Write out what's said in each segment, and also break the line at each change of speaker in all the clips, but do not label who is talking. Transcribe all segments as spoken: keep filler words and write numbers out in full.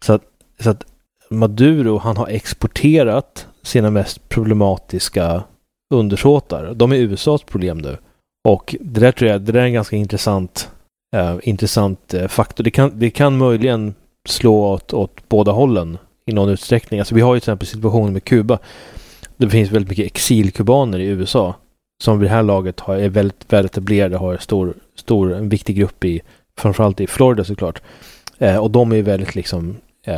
Så att, så att Maduro, han har exporterat sina mest problematiska undersåtar. De är U S A:s problem nu. Och det där tror jag, det där är en ganska intressant eh, intressant eh, faktor. Det kan, det kan möjligen slå åt, åt båda hållen i någon utsträckning. Alltså vi har ju till exempel situationen med Kuba. Det finns väldigt mycket exilkubaner i U S A som vid det här laget har, är väldigt väl etablerade, har stor, stor, en viktig grupp i, framförallt i Florida såklart. Eh, och de är väldigt liksom eh,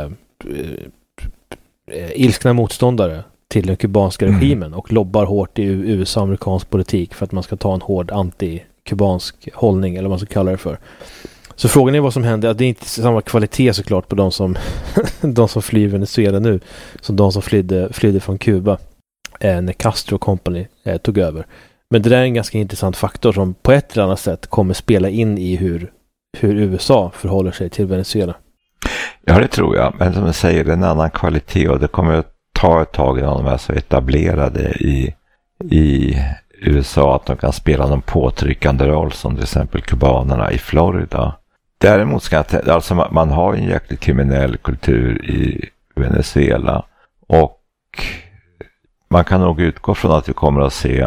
eh, ilskna motståndare till den kubanska
Mm.
regimen och lobbar hårt i U S A-amerikansk politik för att man ska ta en hård anti-kubansk hållning, eller vad man ska kalla det för. Så frågan är vad som händer. Det är inte samma kvalitet såklart på de som de som flyr Venezuela nu som de som flydde, flydde från Kuba eh, när Castro Company eh, tog över. Men det där är en ganska intressant faktor som på ett eller annat sätt kommer spela in i hur, hur U S A förhåller sig till Venezuela.
Ja, det tror jag. Men som du säger, det är en annan kvalitet och det kommer att ta ett tag innan de är så etablerade i, i U S A att de kan spela någon påtryckande roll som till exempel kubanerna i Florida. Däremot ska jag, alltså man, man har en jäkligt kriminell kultur i Venezuela och man kan nog utgå från att vi kommer att se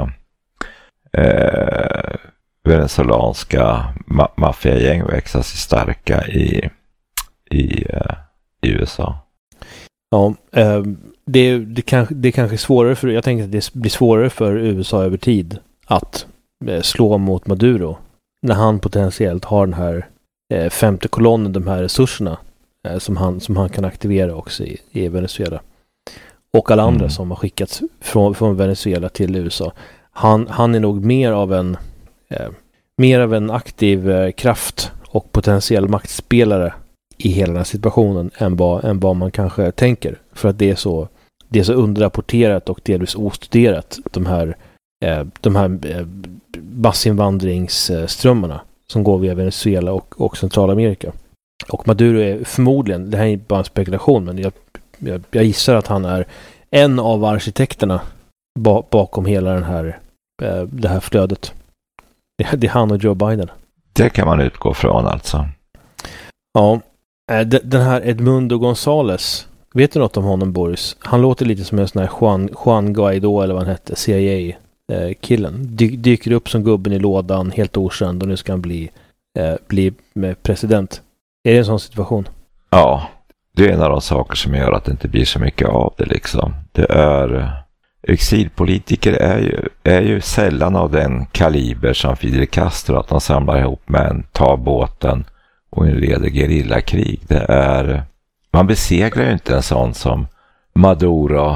eh, venezuelanska ma- maffiagäng växa sig starka i, i, eh, i U S A.
Ja, eh, det, det, kanske, det kanske är svårare för, jag tänker att det blir svårare för U S A över tid att eh, slå mot Maduro när han potentiellt har den här eh, femte kolonnen, de här resurserna eh, som, han, som han kan aktivera också i, i Venezuela. Och alla andra
Mm.
som har skickats från, från Venezuela till U S A. Han, han är nog mer av en eh, mer av en aktiv eh, kraft och potentiell maktspelare i hela den här situationen än vad, än vad man kanske tänker. För att det är så, det är så underrapporterat och delvis ostuderat, de här, eh, de här eh, massinvandringsströmmarna som går via Venezuela och, och Centralamerika. Och Maduro är förmodligen, det här är bara en spekulation, men jag, jag, jag gissar att han är en av arkitekterna ba, bakom hela den här, eh, det här flödet. Det, det är han och Joe Biden.
Det kan man utgå från alltså.
Ja, den här Edmundo González, vet du något om honom, Boris? Han låter lite som en sån här Juan, Juan Guaido eller vad han hette, C I A-killen. Dy, dyker upp som gubben i lådan, helt okänd, och nu ska han bli, eh, bli president. Är det en sån situation?
Ja, det är en av de saker som gör att det inte blir så mycket av det liksom. Det är, exilpolitiker är ju, är ju sällan av den kaliber som Fidel Castro, att de samlar ihop män, tar båten och inleder gerillakrig. Det är, man besegrar ju inte en sån som Maduro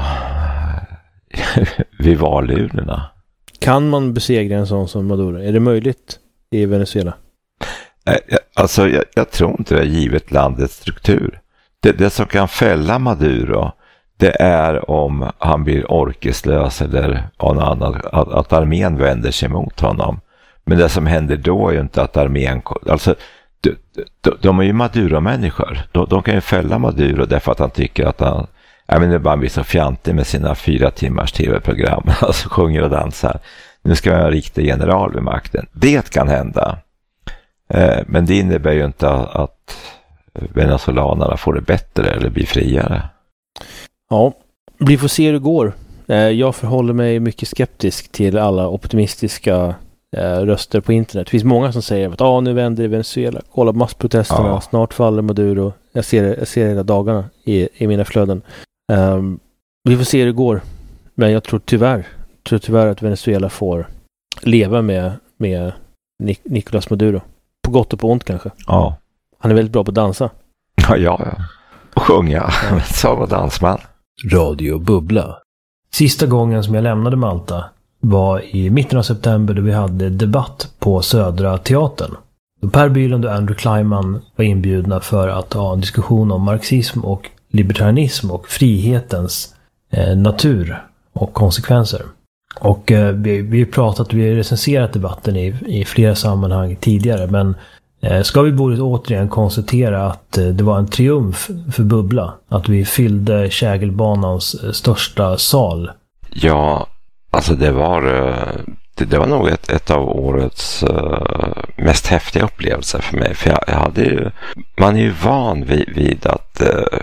vid valurnorna.
Kan man besegra en sån som Maduro? Är det möjligt i Venezuela?
Alltså jag, jag tror inte det är givet landets struktur. Det, det som kan fälla Maduro, det är om han blir orkeslös eller någon annan, att, att armén vänder sig mot honom. Men det som händer då är ju inte att armén, alltså de, de, de är ju Maduro-människor. De, de kan ju fälla Maduro därför att han tycker att han, jag menar, bara blir så fjantig med sina fyra timmars tv-program. Alltså sjunger och dansar. Nu ska jag ha en riktig general vid makten. Det kan hända. Eh, men det innebär ju inte att venezolanerna får det bättre eller blir friare.
Ja, vi får se hur det går. Eh, jag förhåller mig mycket skeptisk till alla optimistiska eh, röster på internet. Det finns många som säger att ah, nu vänder det i Venezuela. Kolla på massprotesterna, ja. Snart faller Maduro. Jag ser det, jag ser det hela dagarna i, i mina flöden. Um, vi får se hur det går. Men jag tror tyvärr, tror tyvärr att Venezuela får leva med, med Nic- Nicolas Maduro. På gott och på ont kanske.
Ja.
Han är väldigt bra på att dansa.
Ja, ja. ja. Och sjunga. Ja. Sång och dansman.
Radio Bubbla. Sista gången som jag lämnade Malta var i mitten av september, då vi hade debatt på Södra Teatern. Per Bylund och Andrew Kleiman var inbjudna för att ha en diskussion om marxism och libertarianism och frihetens eh, natur och konsekvenser. Och eh, vi, vi har pratat, vi har recenserat debatten i, i flera sammanhang tidigare, men eh, ska vi borde återigen konstatera att eh, det var en triumf för Bubbla, att vi fyllde Kägelbanans eh, största sal.
Ja, alltså det var det, det var nog ett, ett av årets uh, mest häftiga upplevelser för mig, för jag, jag hade ju, man är ju van vid, vid att uh,